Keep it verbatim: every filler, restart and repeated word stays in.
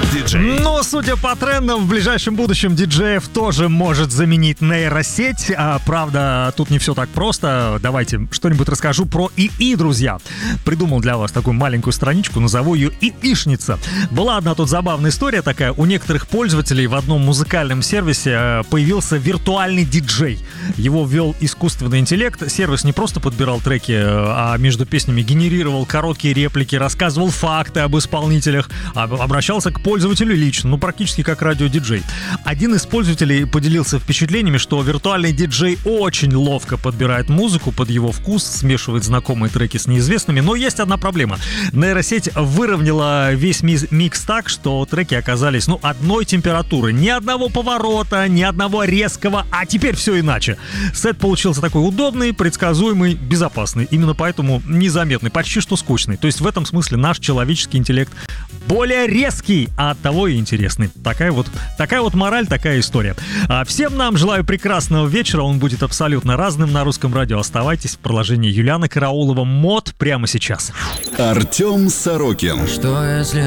диджей. Но, судя по трендам, в ближайшем будущем диджеев тоже может заменить нейросеть. А, правда, тут не все так просто. Давайте что-нибудь расскажу про ИИ, друзья. Придумал для вас такую маленькую страничку, назову ее ИИшница. Была одна тут забавная история такая. У некоторых пользователей в одном музыкальном сервисе появился виртуальный диджей. Его ввел искусственный интеллект. Сервис не просто подбирал треки, а между песнями генерировал короткие реплики, рассказывал факты об исполнителях, обращался к пользователю лично, ну практически как радиодиджей. Один из пользователей поделился впечатлениями, что виртуальный диджей очень ловко подбирает музыку под его вкус, смешивает знакомые треки с неизвестными, но есть одна проблема. Нейросеть выровняла весь микс так, что треки оказались, ну, одной температуры. Ни одного поворота, ни одного резкого, а теперь все иначе. Сет получился такой удобный, предсказуемый, безопасный. Именно поэтому незаметный, почти что скучный. То есть в этом смысле наш человеческий интеллект более резкий, а оттого и интересный. Такая вот, такая вот мораль, такая история. А всем нам желаю прекрасного вечера. Он будет абсолютно разным на Русском радио. Оставайтесь в продолжении Юлиана Караулова. Мод прямо сейчас. Артем Сорокин. Что если